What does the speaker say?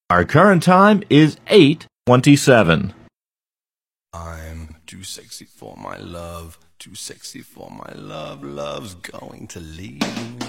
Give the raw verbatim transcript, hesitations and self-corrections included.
Our current time is eight twenty-seven. I'm too sexy for my love, too sexy for my love, love's going to leave me.